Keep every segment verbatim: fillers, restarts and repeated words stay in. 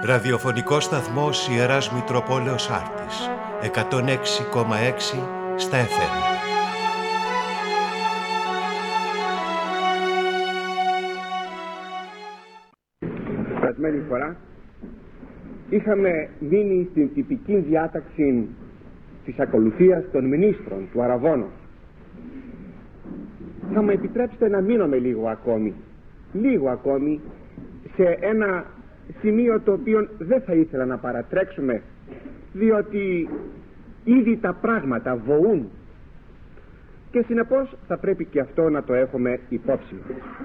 Ραδιοφωνικός σταθμός Ιεράς Μητροπόλεως Άρτης, εκατόν έξι κόμμα έξι στα εφ εμ. Περασμένη φορά είχαμε μείνει στην τυπική διάταξη της ακολουθίας των μνήστρων του Αραβώνος. Θα μου επιτρέψετε να μείνουμε λίγο ακόμη, λίγο ακόμη σε ένα σημείο το οποίο δεν θα ήθελα να παρατρέξουμε, διότι ήδη τα πράγματα βοούν και συνεπώς θα πρέπει και αυτό να το έχουμε υπόψη.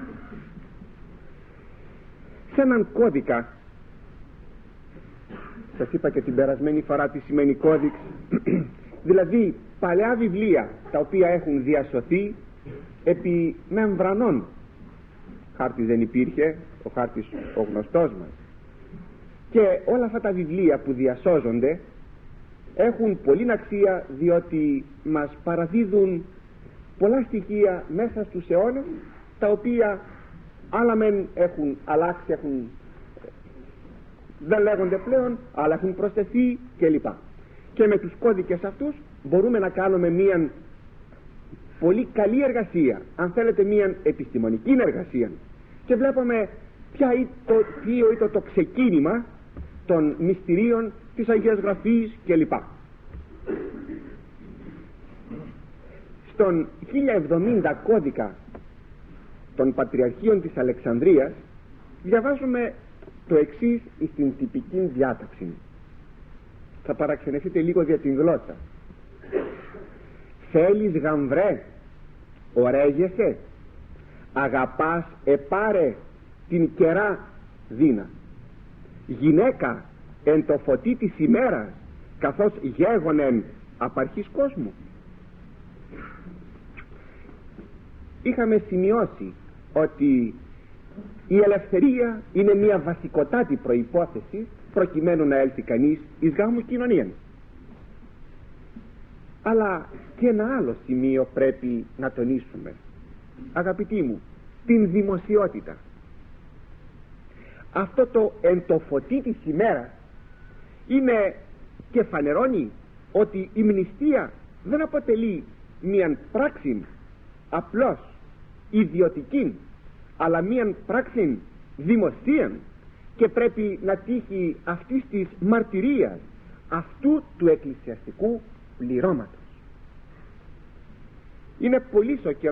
Σε έναν κώδικα, σας είπα και την περασμένη φορά τι σημαίνει κώδικς, δηλαδή παλαιά βιβλία τα οποία έχουν διασωθεί επί μεμβρανών. Χάρτης δεν υπήρχε, ο χάρτης ο γνωστός μας, και όλα αυτά τα βιβλία που διασώζονται έχουν πολλή αξία, διότι μας παραδίδουν πολλά στοιχεία μέσα στους αιώνες, τα οποία άλλα μεν έχουν αλλάξει, έχουν, δεν λέγονται πλέον, αλλά έχουν προσθεθεί κλπ. Και με τους κώδικες αυτούς μπορούμε να κάνουμε μια πολύ καλή εργασία, αν θέλετε μια επιστημονική εργασία, και βλέπουμε ποια ήταν το, το, το ξεκίνημα των μυστηρίων της Αγίας Γραφής κλπ. Στον χίλια εβδομήντα κώδικα των Πατριαρχείων της Αλεξανδρίας διαβάζουμε το εξής στην τυπική διάταξη. Θα παραξενευτείτε λίγο για την γλώσσα. Θέλεις γαμβρέ, ωραίγεσαι, αγαπάς επάρε την κερά δίνα, γυναίκα εν το φωτί της ημέρας, καθώς γέγονεν απαρχής κόσμου. Είχαμε σημειώσει ότι η ελευθερία είναι μια βασικότατη προϋπόθεση προκειμένου να έλθει κανείς εις γάμου κοινωνία. Αλλά και ένα άλλο σημείο πρέπει να τονίσουμε, αγαπητοί μου, την δημοσιότητα. Αυτό το εν το φωτί της ημέρας είναι και φανερώνει ότι η μνηστεία δεν αποτελεί μίαν πράξη απλώς ιδιωτική, αλλά μίαν πράξη δημοσίαν, και πρέπει να τύχει αυτής της μαρτυρίας, αυτού του εκκλησιαστικού πληρώματος. Είναι πολύ ο